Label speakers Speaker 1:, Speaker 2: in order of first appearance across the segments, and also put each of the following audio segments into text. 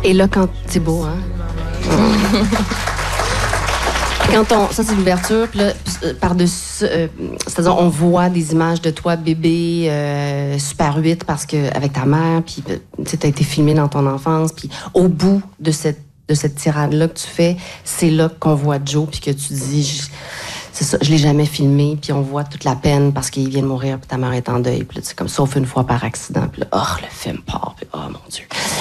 Speaker 1: Et là, quand... C'est beau, hein? Ça, c'est l'ouverture, puis là, par-dessus, c'est-à-dire, on voit des images de toi, bébé, Super 8, parce que, avec ta mère, puis, tu sais, t'as été filmé dans ton enfance, puis au bout de cette tirade-là que tu fais, c'est là qu'on voit Joe, puis que tu dis, c'est ça, je l'ai jamais filmé, puis on voit toute la peine parce qu'il vient de mourir, puis ta mère est en deuil, puis là, c'est comme, sauf une fois par accident, puis là, le film part, puis mon Dieu.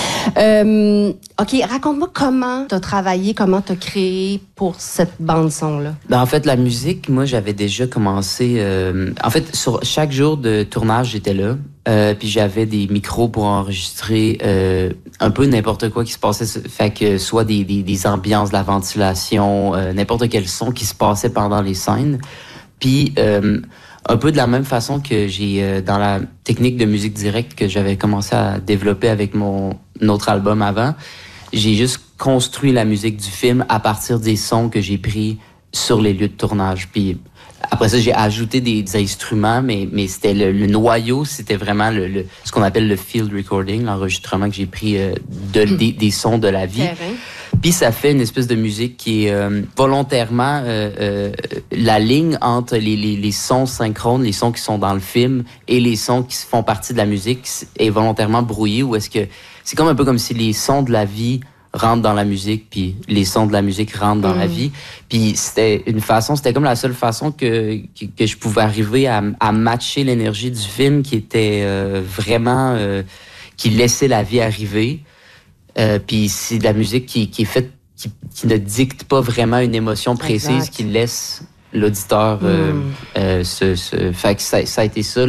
Speaker 1: OK, raconte-moi comment t'as travaillé, comment t'as créé pour cette bande-son-là.
Speaker 2: Ben, en fait, la musique, moi, j'avais déjà commencé... en fait, sur chaque jour de tournage, j'étais là. Puis j'avais des micros pour enregistrer un peu n'importe quoi qui se passait. Fait que soit des ambiances, de la ventilation, n'importe quel son qui se passait pendant les scènes. Puis... un peu de la même façon que j'ai dans la technique de musique directe que j'avais commencé à développer avec mon autre album avant, j'ai juste construit la musique du film à partir des sons que j'ai pris sur les lieux de tournage. Puis après ça, j'ai ajouté des instruments, mais c'était le noyau, c'était vraiment ce qu'on appelle le field recording, l'enregistrement que j'ai pris des sons de la vie. Puis ça fait une espèce de musique qui est volontairement la ligne entre les sons synchrones, les sons qui sont dans le film et les sons qui font partie de la musique est volontairement brouillée, ou est-ce que c'est comme un peu comme si les sons de la vie rentrent dans la musique, puis les sons de la musique rentrent dans la vie. Puis c'était comme la seule façon que je pouvais arriver à matcher l'énergie du film qui était vraiment qui laissait la vie arriver. Puis c'est de la musique qui est faite, qui ne dicte pas vraiment une émotion précise, exact, qui laisse l'auditeur fait que ça a été ça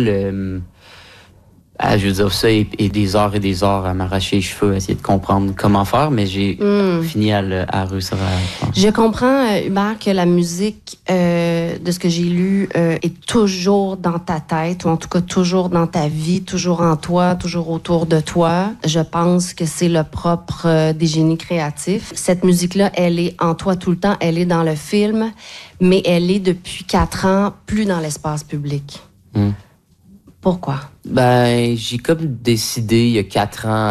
Speaker 2: je veux dire, ça et des heures à m'arracher les cheveux, à essayer de comprendre comment faire, mais j'ai fini à réussir à...
Speaker 1: Je comprends, Hubert, que la musique, de ce que j'ai lu, est toujours dans ta tête, ou en tout cas toujours dans ta vie, toujours en toi, toujours autour de toi. Je pense que c'est le propre des génies créatifs. Cette musique-là, elle est en toi tout le temps, elle est dans le film, mais elle est depuis 4 ans plus dans l'espace public. Pourquoi?
Speaker 2: Ben, j'ai comme décidé il y a 4 ans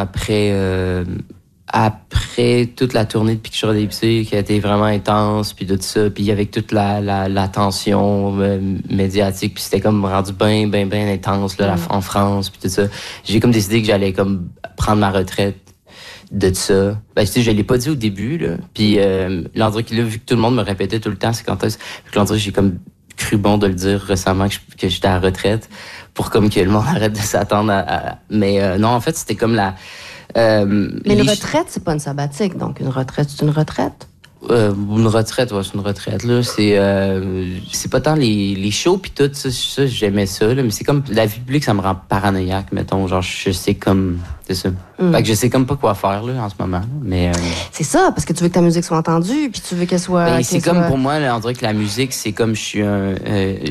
Speaker 2: après toute la tournée de Picture des Psy qui a été vraiment intense, puis tout ça, puis avec toute la tension médiatique, puis c'était comme rendu bien intense là, en France, puis tout ça. J'ai comme décidé que j'allais comme prendre ma retraite de ça. Ben, tu sais, je l'ai pas dit au début, là. Puis l'endroit qui là, vu que tout le monde me répétait tout le temps, c'est quand est-ce que l'endroit j'ai comme cru bon de le dire récemment que j'étais à la retraite pour comme que le monde arrête de s'attendre mais non, en fait, c'était comme la...
Speaker 1: mais une retraite, c'est pas une sabbatique, donc une retraite, c'est une retraite?
Speaker 2: Une retraite, ouais, c'est une retraite, là. C'est pas tant les shows pis tout, ça j'aimais ça, là, mais c'est comme, la vie publique, ça me rend paranoïaque, mettons, genre, je sais comme, c'est ça. Fait que je sais comme pas quoi faire, là, en ce moment, là, mais...
Speaker 1: C'est ça, parce que tu veux que ta musique soit entendue, puis tu veux qu'elle soit...
Speaker 2: Ben, c'est comme, pour moi, là, on dirait que la musique, c'est comme, je